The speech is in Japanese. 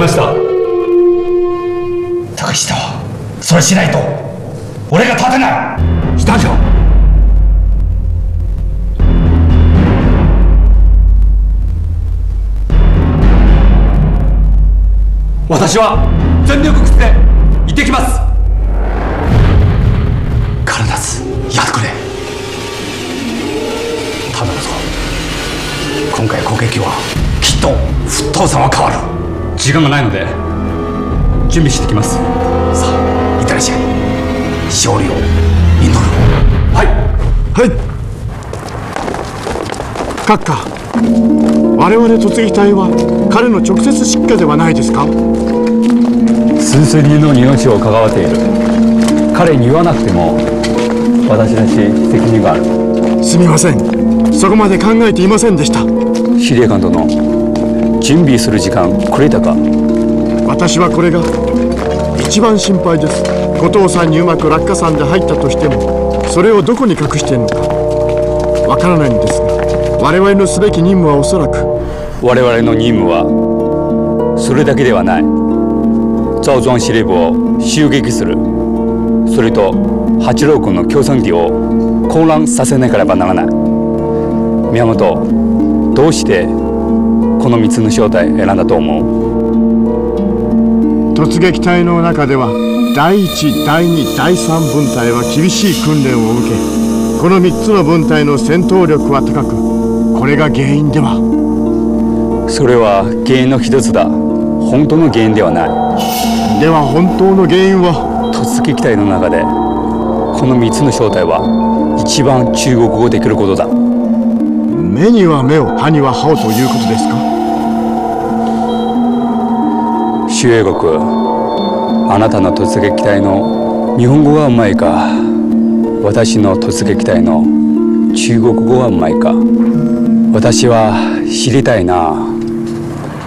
ました。 竹下はそれしないと俺が立てない。 したじゃん。 私は全力口で行ってきます。 必ずやってくれ。頼むぞ。今回攻撃はきっと沸騰山は変わる。 時間がないので準備してきます。 さあいってらっしゃい。勝利を祈る。 はいはい。閣下、我々突撃隊は彼の直接失火ではないですか？ スースリーの命を関わっている。彼に言わなくても私たち責任がある。 すみません、そこまで考えていませんでした。 司令官殿、準備する時間くれたか？ 私はこれが一番心配です。後藤さんにうまく落下傘で入ったとしても、それをどこに隠しているのかわからないんですが、我々のすべき任務はおそらく。 我々の任務はそれだけではない。赵庄司令部を襲撃する。それと八郎君の協賛機を混乱させなければならない。宮本、どうしてこの3つの正体選んだと思う？ 突撃隊の中では第1、第2、第3分隊は厳しい訓練を受け、この3つの分隊の戦闘力は高く、これが原因では。 それは原因の一つだ。本当の原因ではない。 では本当の原因は？ 突撃隊の中でこの3つの正体は一番中国語できることだ。 目には目を、歯には歯をということですか？ 周英国、あなたの突撃隊の日本語がうまいか、私の突撃隊の中国語がうまいか、私は知りたいな。